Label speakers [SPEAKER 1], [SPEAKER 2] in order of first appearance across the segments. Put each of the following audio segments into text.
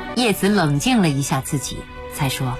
[SPEAKER 1] 叶子冷静了一下自己，才说：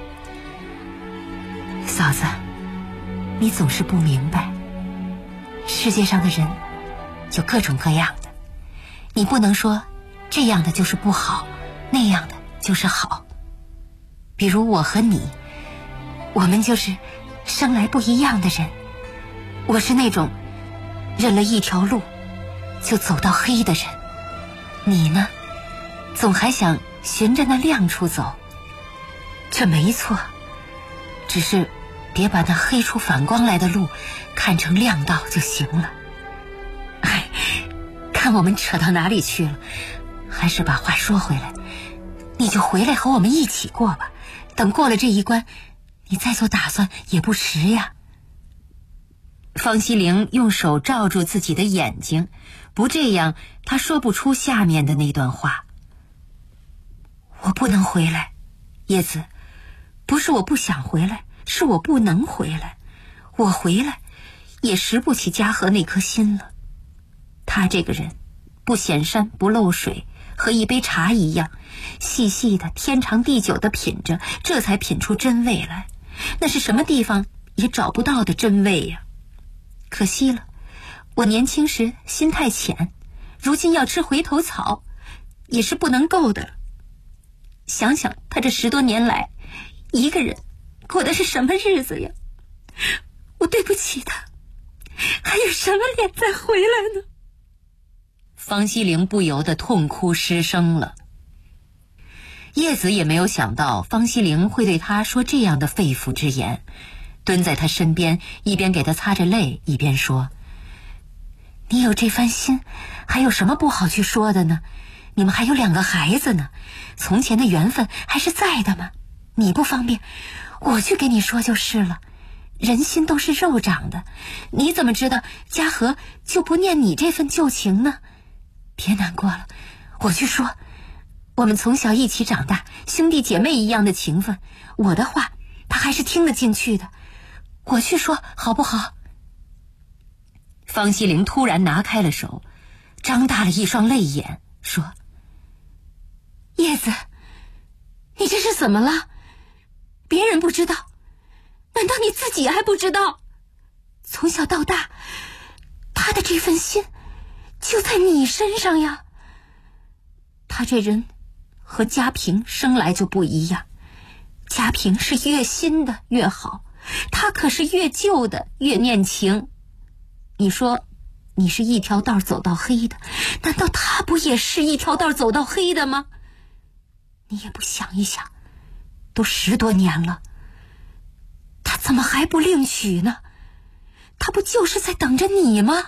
[SPEAKER 1] 嫂子，你总是不明白，世界上的人有各种各样的，你不能说这样的就是不好，那样的就是好。比如我和你，我们就是生来不一样的人。我是那种认了一条路就走到黑的人，你呢，总还想循着那亮处走。这没错，只是别把那黑处反光来的路看成亮道就行了。哎，看我们扯到哪里去了，还是把话说回来，你就回来和我们一起过吧，等过了这一关，你再做打算也不迟呀。方希凌用手罩住自己的眼睛，不这样他说不出下面的那段话。我不能回来，叶子，不是我不想回来，是我不能回来。我回来也拾不起嘉禾那颗心了。他这个人不显山不漏水，和一杯茶一样，细细的天长地久的品着，这才品出真味来。那是什么地方也找不到的真味呀。可惜了，我年轻时心太浅，如今要吃回头草也是不能够的。想想他这10多年来一个人过的是什么日子呀，我对不起他，还有什么脸再回来呢？方希凌不由得痛哭失声了。叶子也没有想到方希凌会对他说这样的肺腑之言，蹲在他身边，一边给他擦着泪，一边说：你有这番心，还有什么不好去说的呢？你们还有2个孩子呢，从前的缘分还是在的吗？你不方便，我去给你说就是了。人心都是肉长的，你怎么知道嘉禾就不念你这份旧情呢？别难过了，我去说。我们从小一起长大，兄弟姐妹一样的情分，我的话他还是听得进去的。我去说好不好？方希凌突然拿开了手，张大了一双泪眼，说：叶子，你这是怎么了？别人不知道，难道你自己还不知道？从小到大，他的这份心就在你身上呀。他这人和家平生来就不一样，家平是越新的越好，他可是越旧的越念情。你说你是一条道走到黑的，难道他不也是一条道走到黑的吗？你也不想一想，都10多年了，他怎么还不另娶呢？他不就是在等着你吗？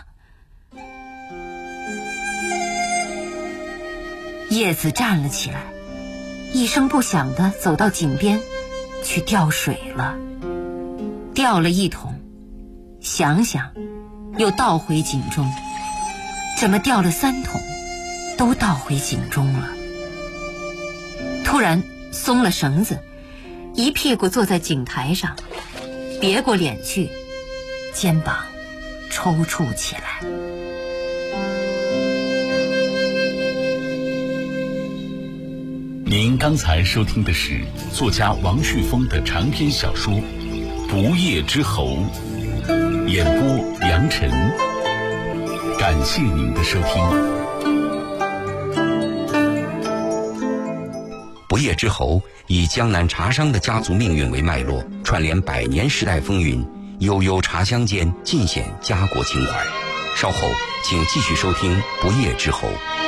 [SPEAKER 1] 叶子站了起来，一声不响地走到井边去吊水了。吊了1桶，想想又倒回井中，这么吊了3桶，都倒回井中了。突然松了绳子，一屁股坐在井台上，别过脸去，肩膀抽搐起来。
[SPEAKER 2] 您刚才收听的是作家王旭峰的长篇小说《不夜之侯》，演播梁晨。感谢您的收听。
[SPEAKER 3] 不夜之侯以江南茶商的家族命运为脉络，串联100年时代风云，悠悠茶香间尽显家国情怀。稍后请继续收听《不夜之侯》。